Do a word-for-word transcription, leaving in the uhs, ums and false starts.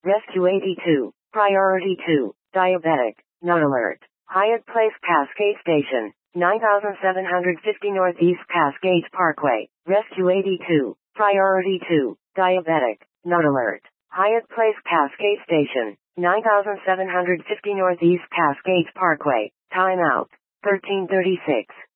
Rescue eighty-two. Priority two. Diabetic. Not alert. Hyatt Place Cascade Station. nine thousand seven hundred fifty Northeast Cascade Parkway. Rescue eighty-two. Priority two. Diabetic. Not alert. Hyatt Place Cascade Station. nine thousand seven hundred fifty Northeast Cascade Parkway. Time out. thirteen thirty-six.